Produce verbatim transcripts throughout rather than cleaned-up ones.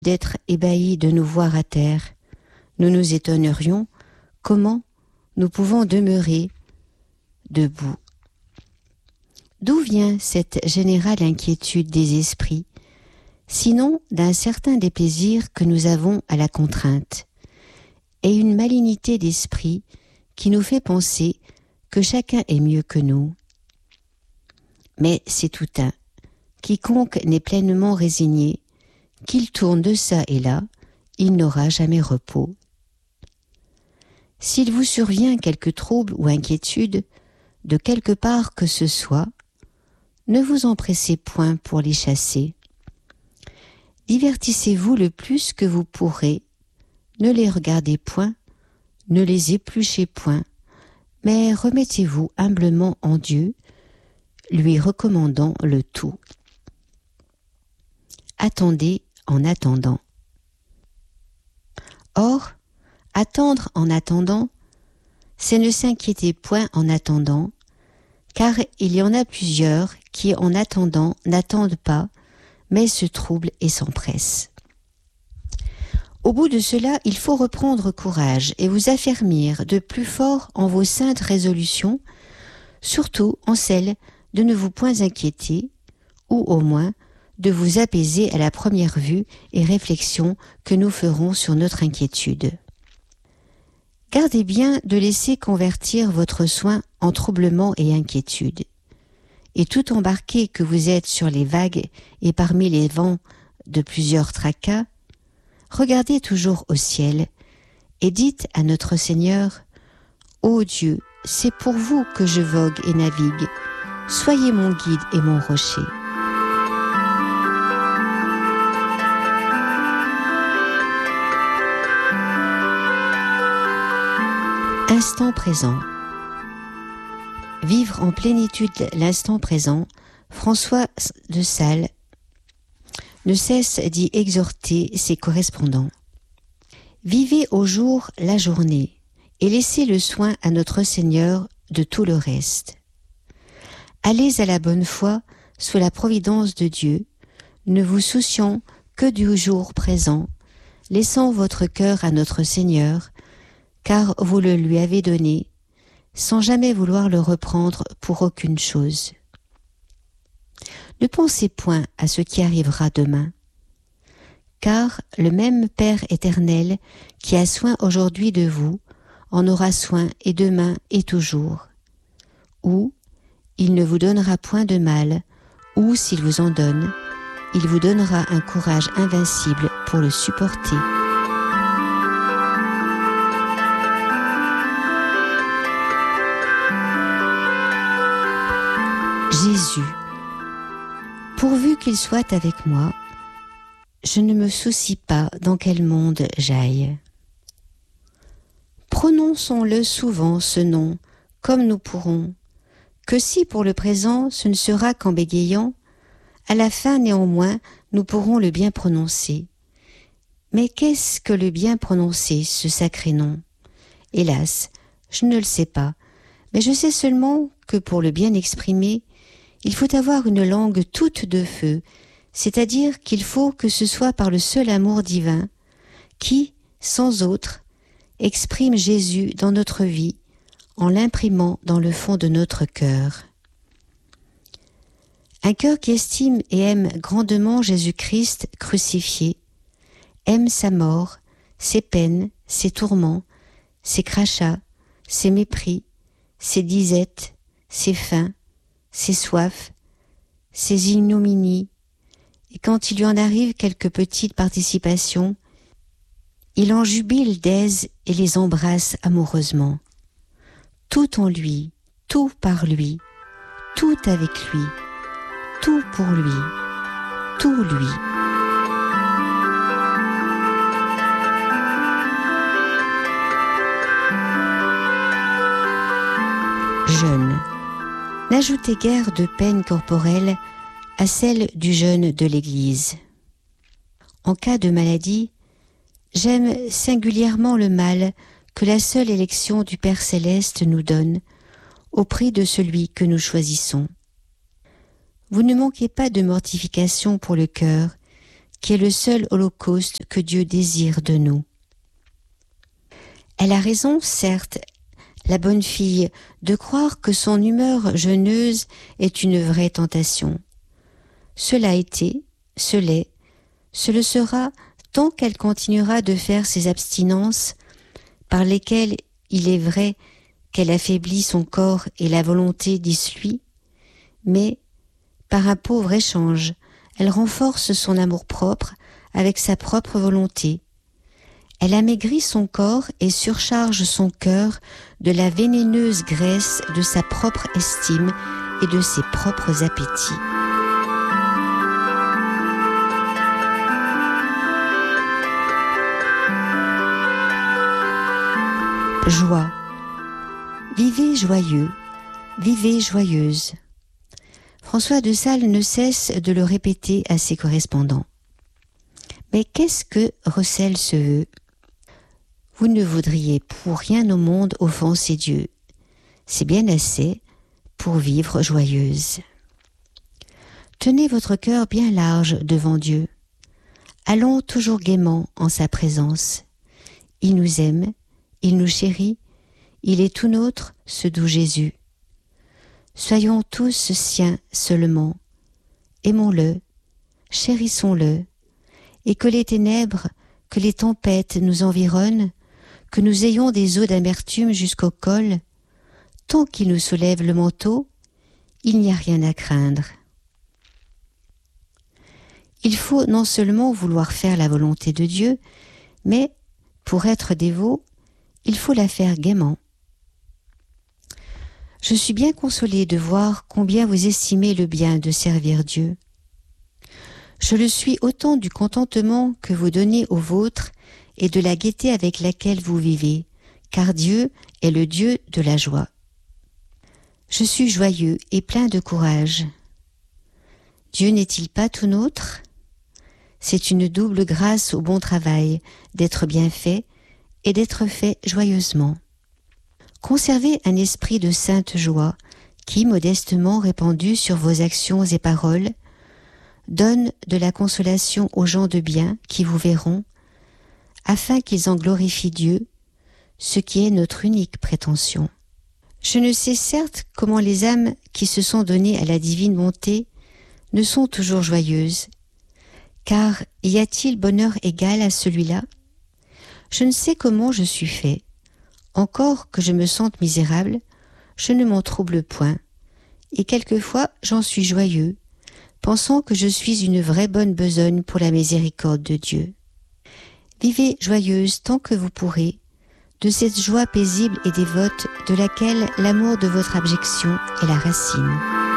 d'être ébahis de nous voir à terre, nous nous étonnerions comment nous pouvons demeurer debout. D'où vient cette générale inquiétude des esprits, sinon d'un certain déplaisir que nous avons à la contrainte, et une malignité d'esprit qui nous fait penser que chacun est mieux que nous. Mais c'est tout un. Quiconque n'est pleinement résigné, qu'il tourne de ça et là, il n'aura jamais repos. S'il vous survient quelque trouble ou inquiétude, de quelque part que ce soit, ne vous empressez point pour les chasser. Divertissez-vous le plus que vous pourrez, ne les regardez point, ne les épluchez point, mais remettez-vous humblement en Dieu, lui recommandant le tout. Attendez en attendant. Or, attendre en attendant, c'est ne s'inquiéter point en attendant, car il y en a plusieurs qui, en attendant, n'attendent pas, mais se troublent et s'empressent. Au bout de cela, il faut reprendre courage et vous affermir de plus fort en vos saintes résolutions, surtout en celle de ne vous point inquiéter, ou au moins de vous apaiser à la première vue et réflexion que nous ferons sur notre inquiétude. Gardez bien de laisser convertir votre soin en troublement et inquiétude. Et tout embarqué que vous êtes sur les vagues et parmi les vents de plusieurs tracas, regardez toujours au ciel et dites à notre Seigneur, « Ô Dieu, c'est pour vous que je vogue et navigue, soyez mon guide et mon rocher. » Instant présent. Vivre en plénitude l'instant présent, François de Sales ne cesse d'y exhorter ses correspondants. Vivez au jour la journée et laissez le soin à notre Seigneur de tout le reste. Allez à la bonne foi sous la providence de Dieu, ne vous souciant que du jour présent, laissant votre cœur à notre Seigneur, car vous le lui avez donné, sans jamais vouloir le reprendre pour aucune chose. Ne pensez point à ce qui arrivera demain, car le même Père éternel qui a soin aujourd'hui de vous, en aura soin et demain et toujours. Ou, il ne vous donnera point de mal, ou s'il vous en donne, il vous donnera un courage invincible pour le supporter. Jésus, pourvu qu'il soit avec moi, je ne me soucie pas dans quel monde j'aille. Prononçons-le souvent ce nom, comme nous pourrons, que si pour le présent ce ne sera qu'en bégayant, à la fin néanmoins nous pourrons le bien prononcer. Mais qu'est-ce que le bien prononcer, ce sacré nom? Hélas, je ne le sais pas, mais je sais seulement que pour le bien exprimer, il faut avoir une langue toute de feu, c'est-à-dire qu'il faut que ce soit par le seul amour divin, qui, sans autre, exprime Jésus dans notre vie, en l'imprimant dans le fond de notre cœur. Un cœur qui estime et aime grandement Jésus-Christ crucifié, aime sa mort, ses peines, ses tourments, ses crachats, ses mépris, ses disettes, ses faims, ses soifs, ses ignominies, et quand il lui en arrive quelques petites participations, il en jubile d'aise et les embrasse amoureusement. Tout en lui, tout par lui, tout avec lui, tout pour lui, tout lui. Jeûne. N'ajoutez guère de peine corporelle à celle du jeûne de l'Église. En cas de maladie, j'aime singulièrement le mal que la seule élection du Père Céleste nous donne, au prix de celui que nous choisissons. Vous ne manquez pas de mortification pour le cœur, qui est le seul holocauste que Dieu désire de nous. Elle a raison, certes, la bonne fille, de croire que son humeur jeûneuse est une vraie tentation. Cela a été, ce l'est, ce le sera tant qu'elle continuera de faire ces abstinences par lesquelles il est vrai qu'elle affaiblit son corps et la volonté dissuit, mais par un pauvre échange, elle renforce son amour-propre avec sa propre volonté. Elle amaigrit son corps et surcharge son cœur de la vénéneuse graisse de sa propre estime et de ses propres appétits. Joie. Vivez joyeux, vivez joyeuse. François de Sales ne cesse de le répéter à ses correspondants. Mais qu'est-ce que recèle ce vœu ? Vous ne voudriez pour rien au monde offenser Dieu. C'est bien assez pour vivre joyeuse. Tenez votre cœur bien large devant Dieu. Allons toujours gaiement en sa présence. Il nous aime, il nous chérit, il est tout nôtre, ce doux Jésus. Soyons tous siens seulement. Aimons-le, chérissons-le, et que les ténèbres, que les tempêtes nous environnent, que nous ayons des eaux d'amertume jusqu'au col, tant qu'il nous soulève le manteau, il n'y a rien à craindre. Il faut non seulement vouloir faire la volonté de Dieu, mais pour être dévot, il faut la faire gaiement. Je suis bien consolée de voir combien vous estimez le bien de servir Dieu. Je le suis autant du contentement que vous donnez aux vôtres et de la gaieté avec laquelle vous vivez, car Dieu est le Dieu de la joie. Je suis joyeux et plein de courage. Dieu n'est-il pas tout nôtre ? C'est une double grâce au bon travail d'être bien fait et d'être fait joyeusement. Conservez un esprit de sainte joie qui, modestement répandu sur vos actions et paroles, donne de la consolation aux gens de bien qui vous verront, afin qu'ils en glorifient Dieu, ce qui est notre unique prétention. Je ne sais certes comment les âmes qui se sont données à la divine bonté ne sont toujours joyeuses, car y a-t-il bonheur égal à celui-là ? Je ne sais comment je suis fait. Encore que je me sente misérable, je ne m'en trouble point, et quelquefois j'en suis joyeux, pensant que je suis une vraie bonne besogne pour la miséricorde de Dieu. Vivez joyeuse tant que vous pourrez, de cette joie paisible et dévote de laquelle l'amour de votre abjection est la racine.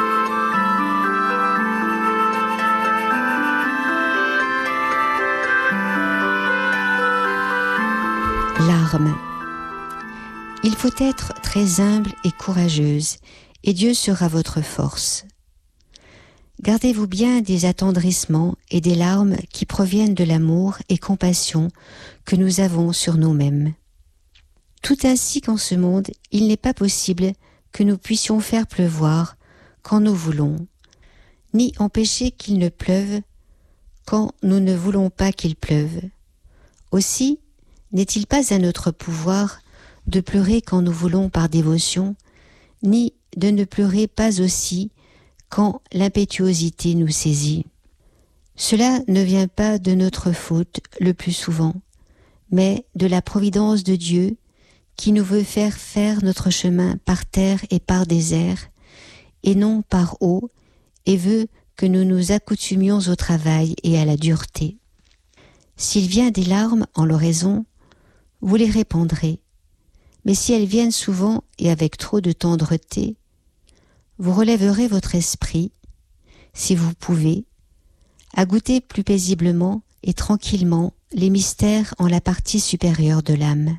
Larmes. Il faut être très humble et courageuse, et Dieu sera votre force. Gardez-vous bien des attendrissements et des larmes qui proviennent de l'amour et compassion que nous avons sur nous-mêmes. Tout ainsi qu'en ce monde, il n'est pas possible que nous puissions faire pleuvoir quand nous voulons, ni empêcher qu'il ne pleuve quand nous ne voulons pas qu'il pleuve. Aussi, n'est-il pas à notre pouvoir de pleurer quand nous voulons par dévotion, ni de ne pleurer pas aussi quand l'impétuosité nous saisit. Cela ne vient pas de notre faute le plus souvent, mais de la providence de Dieu qui nous veut faire faire notre chemin par terre et par désert, et non par eau, et veut que nous nous accoutumions au travail et à la dureté. S'il vient des larmes en l'oraison, vous les répandrez, mais si elles viennent souvent et avec trop de tendreté, vous relèverez votre esprit, si vous pouvez, à goûter plus paisiblement et tranquillement les mystères en la partie supérieure de l'âme.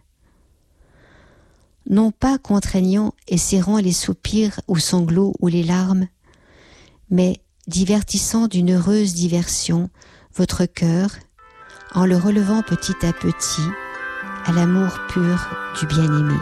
Non pas contraignant et serrant les soupirs ou sanglots ou les larmes, mais divertissant d'une heureuse diversion votre cœur en le relevant petit à petit à l'amour pur du bien-aimé.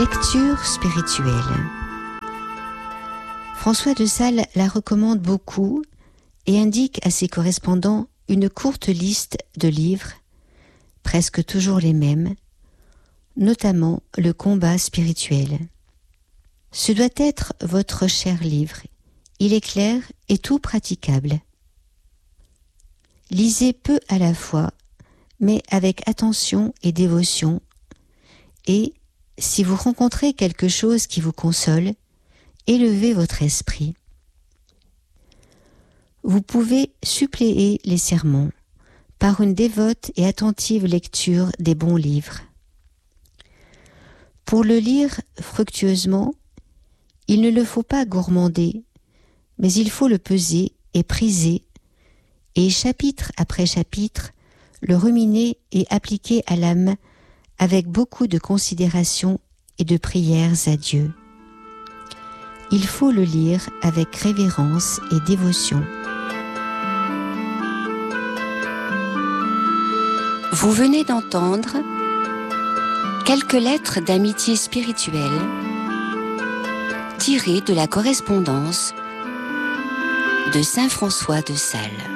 Lecture spirituelle. François de Sales la recommande beaucoup et indique à ses correspondants une courte liste de livres, presque toujours les mêmes, notamment le combat spirituel. Ce doit être votre cher livre. Il est clair et tout praticable. Lisez peu à la fois, mais avec attention et dévotion, et, si vous rencontrez quelque chose qui vous console, élevez votre esprit. Vous pouvez suppléer les sermons par une dévote et attentive lecture des bons livres. Pour le lire fructueusement, il ne le faut pas gourmander, mais il faut le peser et priser, et chapitre après chapitre, le ruminer et appliquer à l'âme avec beaucoup de considération et de prières à Dieu. Il faut le lire avec révérence et dévotion. Vous venez d'entendre quelques lettres d'amitié spirituelle tirées de la correspondance de saint François de Sales.